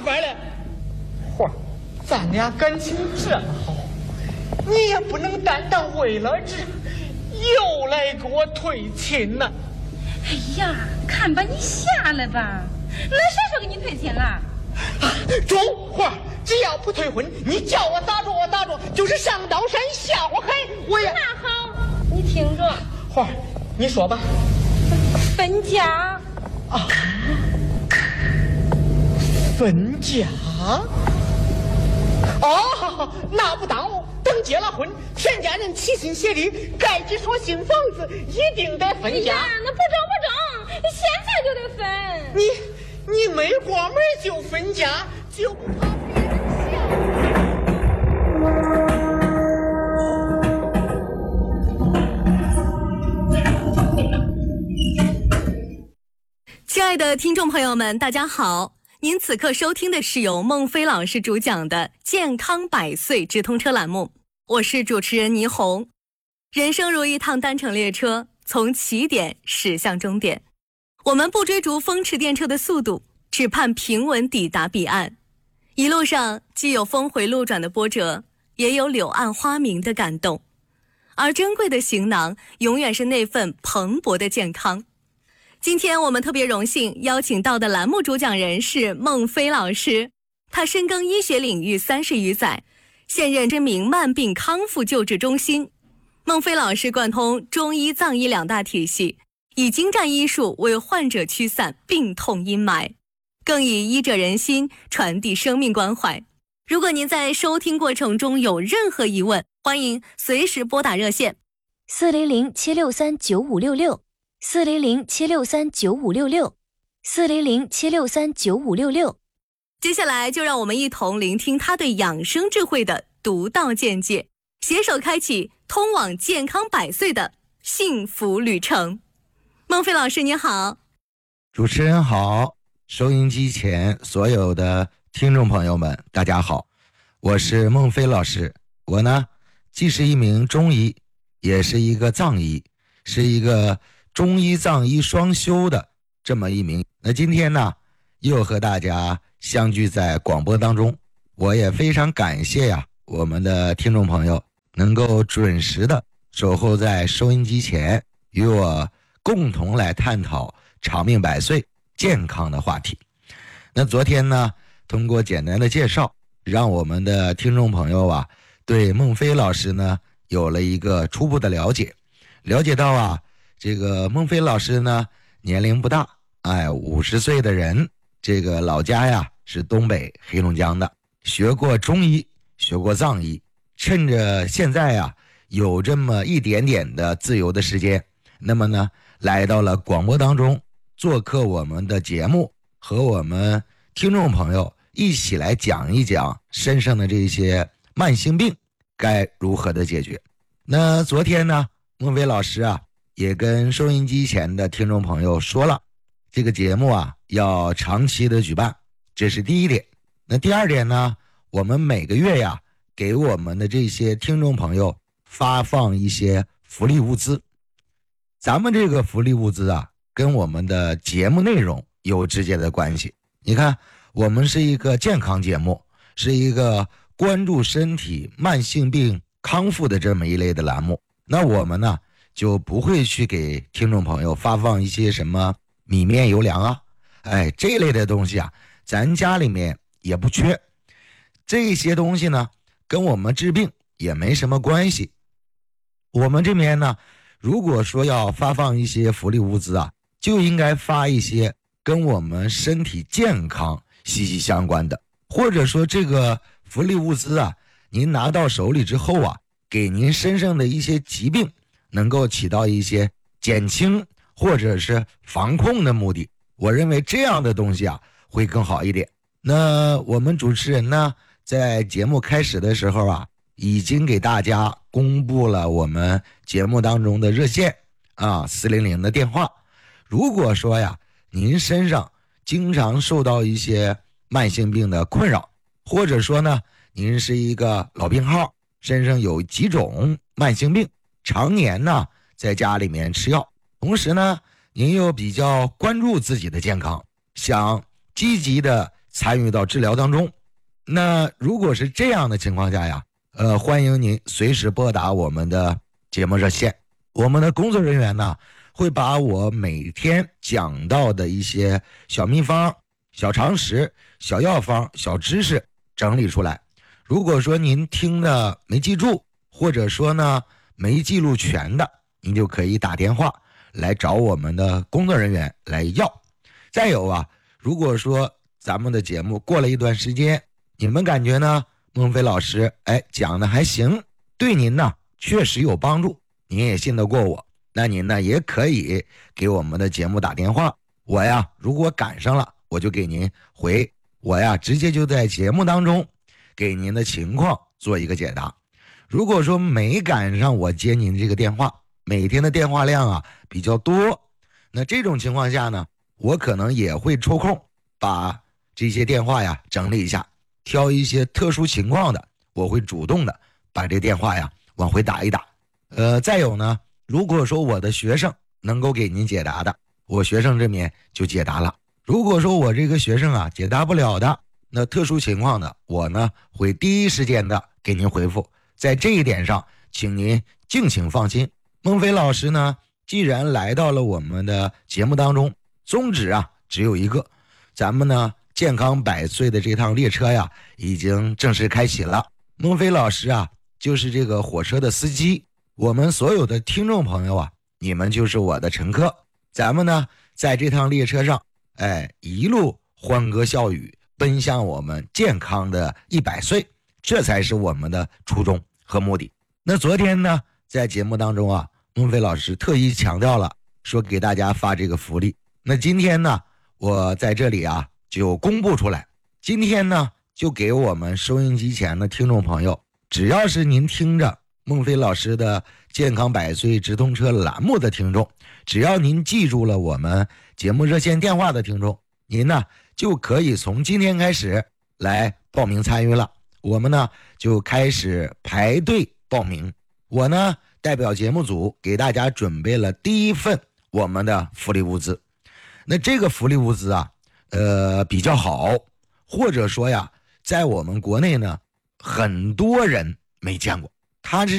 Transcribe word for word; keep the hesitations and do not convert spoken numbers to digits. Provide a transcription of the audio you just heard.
乖了。花儿，咱俩感情这么好，你也不能单单为了这又来给我退亲呐。 哎呀，看吧，你下来吧，那谁说给你退亲了？ 啊，中花儿，只要不退婚，你叫我打着我打着，就是上刀山下火海，我也那好，你听着， 花儿，你说吧。 分家啊，分家？哦，那不耽误，等结了婚，全家人齐心协力盖几所新房子，一定得分家。 哎呀，那不中不中，现在就得分。 你你没过门就分家，就不怕别人笑？亲爱的听众朋友们，大家好。您此刻收听的是由孟非老师主讲的健康百岁直通车栏目，我是主持人倪虹。人生如一趟单程列车，从起点驶向终点，我们不追逐风驰电掣的速度，只盼平稳抵达彼岸。一路上既有峰回路转的波折，也有柳暗花明的感动，而珍贵的行囊永远是那份蓬勃的健康。今天我们特别荣幸邀请到的栏目主讲人是孟非老师，他深耕医学领域三十余载，现任知名慢病康复救治中心。孟非老师贯通中医藏医两大体系，以精湛医术为患者驱散病痛阴霾，更以医者仁心传递生命关怀。如果您在收听过程中有任何疑问，欢迎随时拨打热线四零零七六三九五六六四零零七六三九五六六四零零七六三九五六六。 接下来就让我们一同聆听他对养生智慧的独到见解，携手开启通往健康百岁的幸福旅程。孟非老师你好。 主持人好，收音机前所有的听众朋友们大家好，我是孟非老师。我呢既是一名中医，也是一个藏医，是一个中医藏医双修的这么一名。那今天呢又和大家相聚在广播当中，我也非常感谢呀我们的听众朋友能够准时的守候在收音机前，与我共同来探讨长命百岁健康的话题。那昨天呢通过简单的介绍，让我们的听众朋友啊对孟非老师呢有了一个初步的了解，了解到啊这个孟非老师呢年龄不大，哎，五十岁的人，这个老家呀是东北黑龙江的，学过中医，学过藏医，趁着现在呀有这么一点点的自由的时间，那么呢来到了广播当中做客我们的节目，和我们听众朋友一起来讲一讲身上的这些慢性病该如何的解决。那昨天呢孟非老师啊也跟收音机前的听众朋友说了，这个节目啊要长期的举办，这是第一点。那第二点呢，我们每个月呀给我们的这些听众朋友发放一些福利物资。咱们这个福利物资啊跟我们的节目内容有直接的关系。你看我们是一个健康节目，是一个关注身体慢性病康复的这么一类的栏目，那我们呢就不会去给听众朋友发放一些什么米面油粮啊，哎，这类的东西啊咱家里面也不缺，这些东西呢跟我们治病也没什么关系。我们这边呢如果说要发放一些福利物资啊，就应该发一些跟我们身体健康息息相关的，或者说这个福利物资啊您拿到手里之后啊，给您身上的一些疾病能够起到一些减轻或者是防控的目的，我认为这样的东西啊会更好一点。那我们主持人呢在节目开始的时候啊已经给大家公布了我们节目当中的热线啊四零零的电话。如果说呀您身上经常受到一些慢性病的困扰，或者说呢您是一个老病号，身上有几种慢性病，常年呢在家里面吃药，同时呢您又比较关注自己的健康，想积极的参与到治疗当中。那如果是这样的情况下呀，呃，欢迎您随时拨打我们的节目热线，我们的工作人员呢会把我每天讲到的一些小秘方、小常识、小药方、小知识整理出来。如果说您听的没记住，或者说呢没记录全的，您就可以打电话来找我们的工作人员来要。再有啊，如果说咱们的节目过了一段时间，你们感觉呢孟非老师哎讲的还行，对您呢确实有帮助，您也信得过我，那您呢也可以给我们的节目打电话，我呀如果赶上了我就给您回，我呀直接就在节目当中给您的情况做一个解答。如果说没赶上我接您这个电话，每天的电话量啊比较多，那这种情况下呢，我可能也会抽空把这些电话呀整理一下，挑一些特殊情况的，我会主动的把这电话呀往回打一打。呃，再有呢，如果说我的学生能够给您解答的，我学生这边就解答了。如果说我这个学生啊解答不了的，那特殊情况的，我呢会第一时间的给您回复。在这一点上，请您敬请放心。孟非老师呢，既然来到了我们的节目当中，宗旨啊只有一个，咱们呢健康百岁的这趟列车呀，已经正式开启了。孟非老师啊，就是这个火车的司机，我们所有的听众朋友啊，你们就是我的乘客。咱们呢，在这趟列车上，哎，一路欢歌笑语，奔向我们健康的一百岁，这才是我们的初衷和目的。那昨天呢，在节目当中啊，孟非老师特意强调了，说给大家发这个福利。那今天呢，我在这里啊就公布出来，今天呢就给我们收音机前的听众朋友，只要是您听着孟非老师的健康百岁直通车栏目的听众，只要您记住了我们节目热线电话的听众，您呢就可以从今天开始来报名参与了。我们呢就开始排队报名，我呢代表节目组给大家准备了第一份我们的福利物资。那这个福利物资啊呃比较好，或者说呀在我们国内呢很多人没见过，它是